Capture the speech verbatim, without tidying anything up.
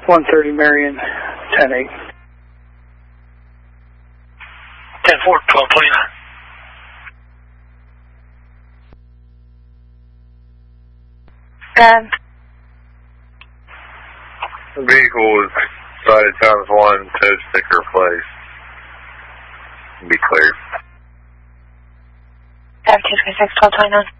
one thirty Marion, ten eight. ten four, twelve twenty-nine. Gun. The vehicle was sighted times one, tow sticker place. Be clear. five two three six, twelve twenty-nine.